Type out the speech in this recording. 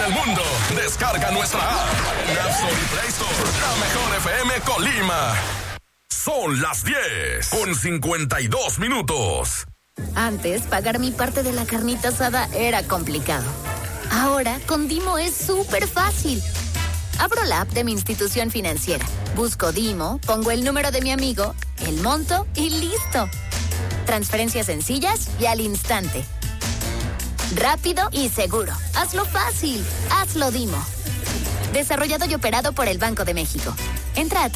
el mundo. Descarga nuestra app en App Store y Play Store. La mejor FM Colima. Son las 10 con 52 minutos. Antes, pagar mi parte de la carnita asada era complicado. Ahora, con Dimo es súper fácil. Abro la app de mi institución financiera. Busco Dimo, pongo el número de mi amigo, el monto y listo. Transferencias sencillas y al instante. Rápido y seguro. Hazlo fácil. Hazlo Dimo. Desarrollado y operado por el Banco de México. Entra a